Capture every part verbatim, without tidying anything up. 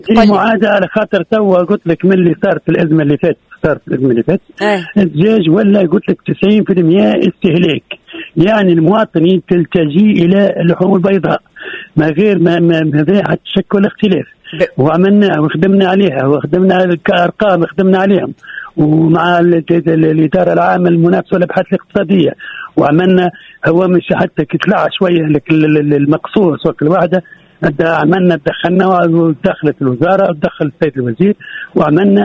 هي معادة على خاطر توا قلت لك من اللي صارت الأزمة اللي فاتت صارت الأزمة اللي فاتت أه. الدجاج ولا قلت لك تسعين بالمئة استهلاك، يعني المواطنين تلتجي إلى اللحوم البيضاء ما غير ما ما هذا شك ولا اختلاف. وعملنا وخدمنا عليها وخدمنا كأرقام خدمنا عليهم، ومع الإدارة العامة المنافسة والأبحاث الاقتصادية، وعملنا هوامش حتى كتلع شوية المقصوص وكل واحدة عملنا دخلنا ودخلت الوزارة ودخل السيد الوزير وعملنا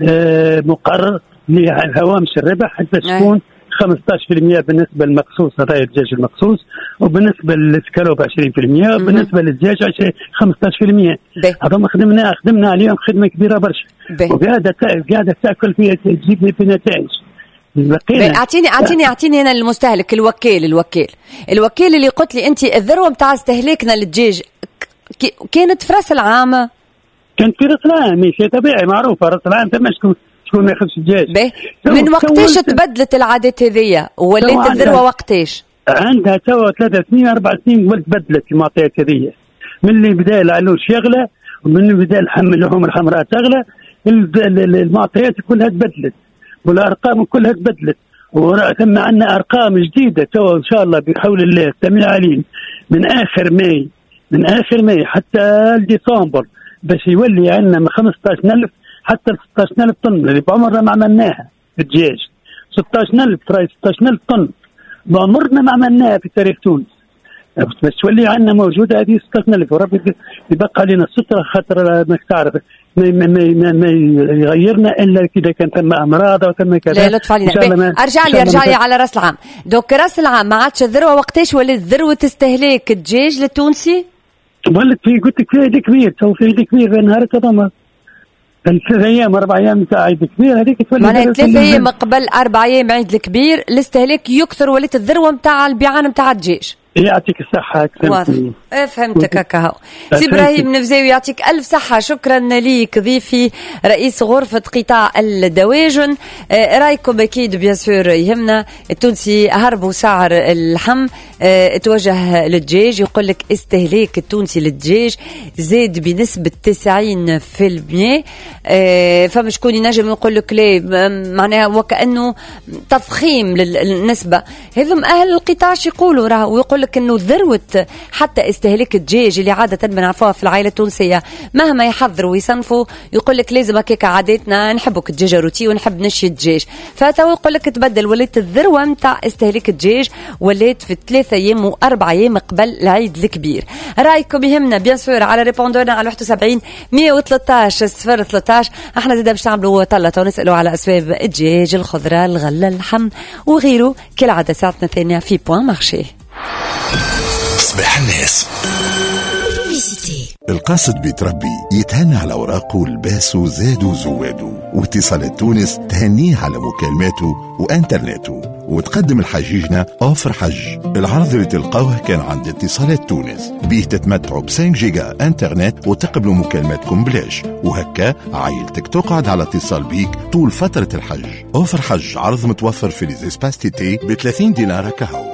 مقرر لهوامش الربح حتى تكون خمسة عشر بالمئة بالنسبة للمقصوص هذا الدجاج المقصوص، وبالنسبة للسكالوب عشرين بالمئة، وبالنسبة للدجاج خمسة عشر بالمئة. هذا خدمنا خدمنا عليهم خدمة كبيرة برشا، وقاعدة قاعدة تأكل فيها تجيب في نتائج. اعطيني اعطيني اعطيني هنا المستهلك الوكيل الوكيل الوكيل اللي قلت لي انت الذروه نتاع استهلاكنا للدجاج كانت في راس العام، كانت في راس العام شيء طبيعي معروف راس العام ثم شكون شكون ما ياخذش الدجاج. من وقتاش تبدلت العادات هذيا ولات الذروه وقتاش؟ عندها توا ثلاث سنين اربع سنين قبل تبدلت المعطيات هذيا، من اللي بدا العلوش يغلى ومن اللي بدا اللحوم الحمراء تغلى المعطيات كلها تبدلت والارقام كلها تبدلت، وثم عندنا ارقام جديده تو ان شاء الله بحول الله السميع العليم من اخر ماي من اخر ماي حتى ديسمبر باش يولي عندنا من خمسة عشر ألف حتى ستة عشر ألف طن اللي بعمرنا ما عملناها في الدجاج. ستة عشر ألف تراي ستة عشر ألف طن بعمرنا ما عملناها في تاريخ تونس، بس تولي عندنا موجوده هذه ستة عشر ألف وربي يبقى علينا الستره خاطر ما تعرف ما ما ما, ما يغيرنا الا اذا كان ثم امراض او ثم كذا. لا لطف علينا. ارجع لي ارجع لي على راس العام. دوك راس العام ما عادش الذروه وقتاش ولات ذروه استهلاك الدجاج للتونسي؟ ولات في قلت لك في عيد كبير تو في عيد كبير في نهار تضمن ثلاث ايام اربع ايام نتاع عيد كبير هذيك تولي معناها ثلاث ايام قبل اربع ايام عيد الكبير الاستهلاك يكثر ولات الذروه نتاع البيعان نتاع الدجاج. يعطيك الصحة. واضح فهمتك هكا. سي إبراهيم نفزاوي يعطيك ألف صحة، شكرا ليك ضيفي رئيس غرفة قطاع الدواجن. آه رايكم أكيد بيان سور يهمنا. التونسي هربوا سعر اللحم، آه توجه للدجاج، يقول لك استهلاك التونسي للدجاج زاد بنسبة تسعين في المية. آه فما شكون ينجم يقول لك لا معناها وكأنه تضخيم للنسبة. هذم أهل القطاع يقولوا راه ويقول لك انه ذروه حتى استهلاك الدجاج اللي عاده بنعرفوها في العائله التونسيه مهما يحضروا ويصنفوا يقول لك لازم هكاك عاداتنا نحبوا الدجاج روتي ونحب نشي الدجاج، فتو يقول لك تبدل ولات الذروه نتاع استهلاك الدجاج ولات في ثلاثة ايام واربع ايام قبل العيد الكبير. رايكم يهمنا بيان سور على ريبوندورنا على واحد وسبعين مية وثلاثة عشر صفر ثلاثة عشر. احنا زاد باش نعملوا طلته ونسالوا على اسباب الدجاج الخضره الغله اللحم وغيره كالعاده ساعتنا الثانيه في بوان مارشي. صباح الناس. القاصد بيتربي يتهنى على أوراقه لباسه زادوا زوادوا، واتصالات تونس تهنيه على مكالماته وانترنته، وتقدم الحجيجنا أوفر حج. العرض اللي تلقاوه كان عند اتصالات تونس بيه تتمتعوا ب خمسة جيجا انترنت وتقبلوا مكالماتكم بلاش، وهكا عائلتك تقعد على اتصال بيك طول فترة الحج. أوفر حج عرض متوفر في ليزيسباس تيتي ب ثلاثين دينار كهو.